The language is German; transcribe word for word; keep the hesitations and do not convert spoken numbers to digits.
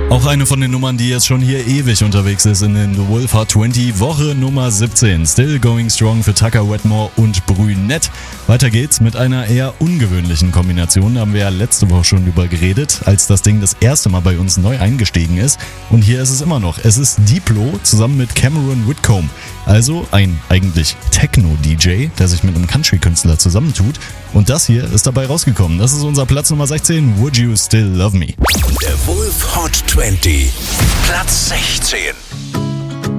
Auch eine von den Nummern, die jetzt schon hier ewig unterwegs ist in den The Wolf Hot zwanzig, Woche Nummer siebzehn. Still Going Strong für Tucker Wetmore und Brünett. Weiter geht's mit einer eher ungewöhnlichen Kombination. Da haben wir ja letzte Woche schon drüber geredet, als das Ding das erste Mal bei uns neu eingestiegen ist. Und hier ist es immer noch. Es ist Diplo zusammen mit Cameron Whitcomb. Also ein eigentlich Techno-D J, der sich mit einem Country-Künstler zusammentut. Und das hier ist dabei rausgekommen. Das ist unser Platz Nummer sechzehn, Would You Still Love Me? Der Wolf Hot zwanzig, Platz sechzehn.